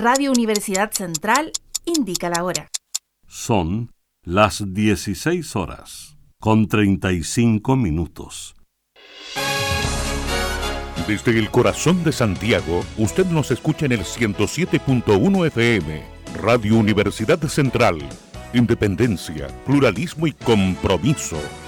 Radio Universidad Central indica la hora. Son las 16:35. Desde el corazón de Santiago, usted nos escucha en el 107.1 FM, Radio Universidad Central. Independencia, pluralismo y compromiso.